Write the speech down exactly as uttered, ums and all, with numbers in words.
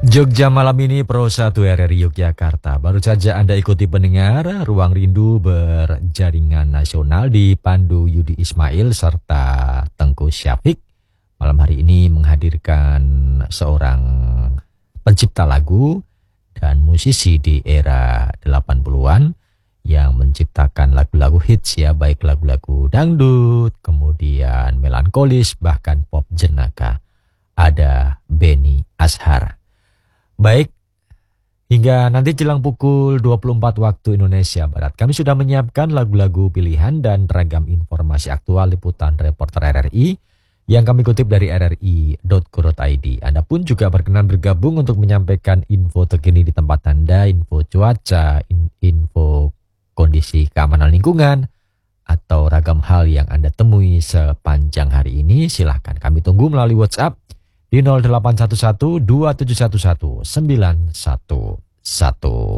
Jogja malam ini Pro satu R R I Yogyakarta. Baru saja Anda ikuti pendengar Ruang Rindu berjaringan nasional dipandu Yudi Ismail serta Tengku Syafiq. Malam hari ini menghadirkan seorang pencipta lagu dan musisi di era delapan puluhan yang menciptakan lagu-lagu hits ya, baik lagu-lagu dangdut, kemudian melankolis, bahkan pop jenaka. Ada Benny Ashar. Baik, hingga nanti jelang pukul dua puluh empat waktu Indonesia Barat, kami sudah menyiapkan lagu-lagu pilihan dan ragam informasi aktual liputan reporter R R I yang kami kutip dari r r i dot co dot i d. Anda pun juga berkenan bergabung untuk menyampaikan info terkini di tempat Anda, info cuaca, in, info kondisi keamanan lingkungan, atau ragam hal yang Anda temui sepanjang hari ini. Silahkan kami tunggu melalui WhatsApp di nol delapan satu satu dua tujuh satu satu sembilan satu satu.